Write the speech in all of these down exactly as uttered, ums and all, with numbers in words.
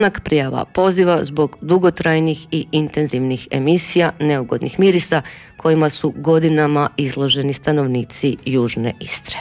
prijava poziva zbog dugotrajnih i intenzivnih emisija neugodnih mirisa kojima su godinama izloženi stanovnici Južne Istre.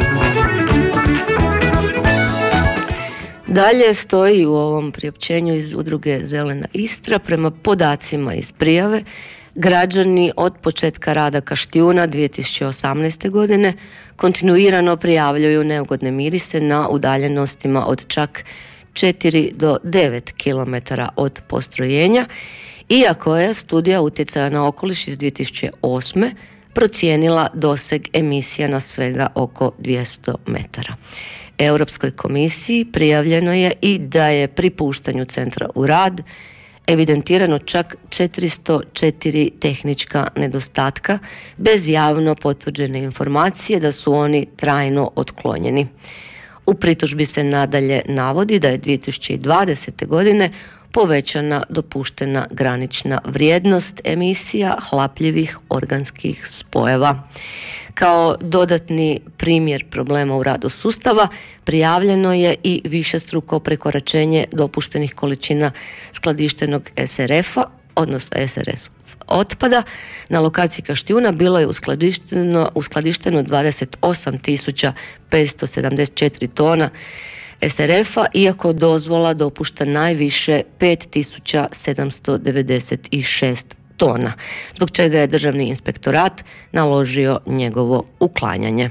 Dalje stoji u ovom priopćenju iz udruge Zelena Istra, prema podacima iz prijave, građani od početka rada Kaštijuna dvije tisuće osamnaeste. godine kontinuirano prijavljuju neugodne mirise na udaljenostima od čak četiri do devet kilometara od postrojenja, iako je studija utjecaja na okoliš iz dvije tisuće osme. procijenila doseg emisija na svega oko dvjesto metara. Europskoj komisiji prijavljeno je i da je pri puštanju centra u rad evidentirano čak četiristo četiri tehnička nedostatka bez javno potvrđene informacije da su oni trajno otklonjeni. U pritužbi se nadalje navodi da je dvije tisuće dvadesete. godine povećana dopuštena granična vrijednost emisija hlapljivih organskih spojeva. Kao dodatni primjer problema u radu sustava prijavljeno je i višestruko prekoračenje dopuštenih količina skladištenog es er efa, odnosno es er ef otpada. Na lokaciji Kaštijuna bilo je uskladišteno, uskladišteno dvadeset osam tisuća petsto sedamdeset četiri tona es er efa, iako dozvola dopušta najviše pet tisuća sedamsto devedeset šest tona, zbog čega je Državni inspektorat naložio njegovo uklanjanje.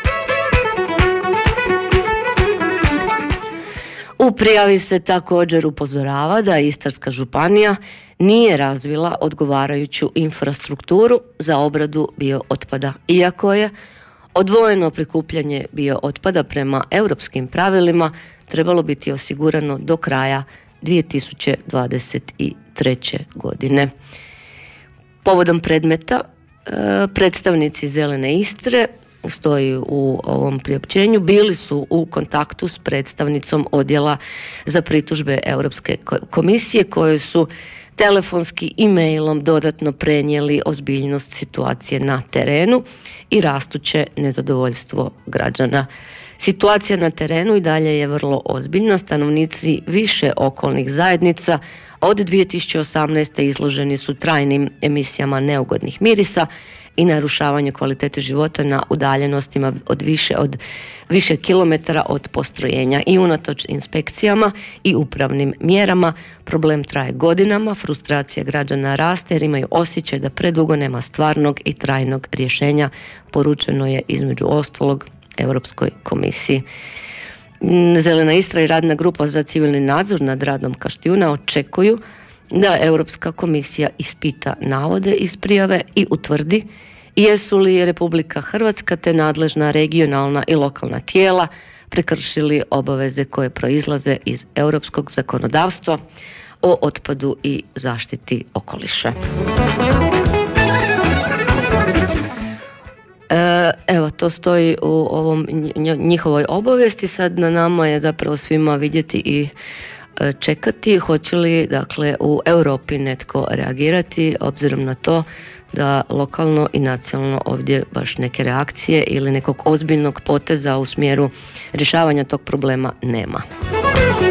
U prijavi se također upozorava da Istarska županija nije razvila odgovarajuću infrastrukturu za obradu biootpada, iako je odvojeno prikupljanje biootpada prema europskim pravilima trebalo biti osigurano do kraja dvije tisuće dvadeset treće. godine. Povodom predmeta predstavnici Zelene Istre, stoji u ovom priopćenju, bili su u kontaktu s predstavnicom odjela za pritužbe Europske komisije, koje su telefonski i mailom dodatno prenijeli ozbiljnost situacije na terenu i rastuće nezadovoljstvo građana. Situacija na terenu i dalje je vrlo ozbiljna. Stanovnici više okolnih zajednica od dvije tisuće osamnaeste. izloženi su trajnim emisijama neugodnih mirisa i narušavanju kvalitete života na udaljenostima od više od više kilometara od postrojenja. I unatoč inspekcijama i upravnim mjerama problem traje godinama, frustracija građana raste jer imaju osjećaj da predugo nema stvarnog i trajnog rješenja, poručeno je između ostalog Europskoj komisiji. Zelena Istra i radna grupa za civilni nadzor nad radom Kaštijuna očekuju da Europska komisija ispita navode iz prijave i utvrdi jesu li Republika Hrvatska te nadležna regionalna i lokalna tijela prekršili obaveze koje proizlaze iz europskog zakonodavstva o otpadu i zaštiti okoliša. Evo, to stoji u ovom njihovoj obavijesti. Sad na nama je zapravo svima vidjeti i čekati hoće li, dakle, u Europi netko reagirati, obzirom na to da lokalno i nacionalno ovdje baš neke reakcije ili nekog ozbiljnog poteza u smjeru rješavanja tog problema nema.